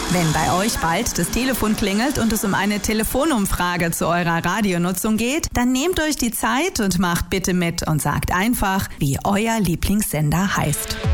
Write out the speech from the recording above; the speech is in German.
Wenn bei euch bald das Telefon klingelt und es um eine Telefonumfrage zu eurer Radionutzung geht, dann nehmt euch die Zeit und macht bitte mit und sagt einfach, wie euer Lieblingssender heißt.